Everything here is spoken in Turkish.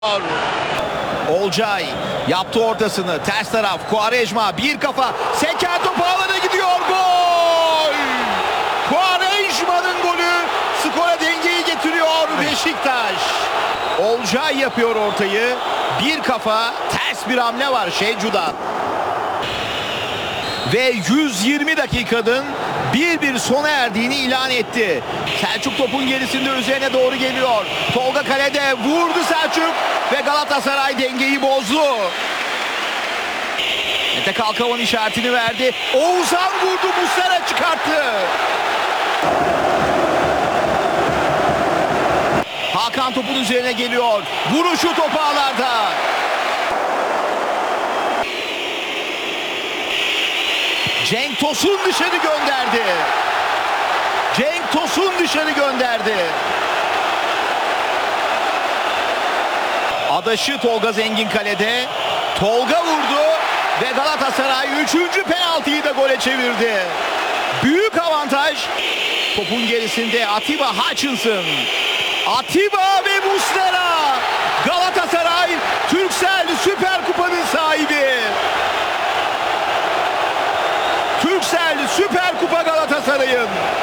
Olcay yaptı ortasını, ters taraf Quaresma, bir kafa seken top ağlara gidiyor, gol! Quaresma'nın golü skora dengeyi getiriyor Beşiktaş. Olcay yapıyor ortayı, bir kafa, ters bir hamle var Şecu'dan. Ve 120 dakikanın 1-1 sona erdiğini ilan etti. Selçuk topun gerisinde üzerine doğru geliyor. Tolga kalede vurdu Selçuk ve Galatasaray dengeyi bozdu. Mete Kalkavan işaretini verdi. Oğuzhan vurdu, Muslera çıkarttı. Hakan topun üzerine geliyor. Vuruşu top ağlarda. Cenk Tosun dışarı gönderdi. Cenk Tosun dışarı gönderdi. Adaşı Tolga Zengin kalede. Tolga vurdu ve Galatasaray 3. penaltıyı da gole çevirdi. Büyük avantaj. Topun gerisinde Atiba Hutchinson. Atiba ve Muslera. Galatasaray Türksel Süper Kupa'nın sahibi. Türksel Süper Kupa Galatasaray'ın.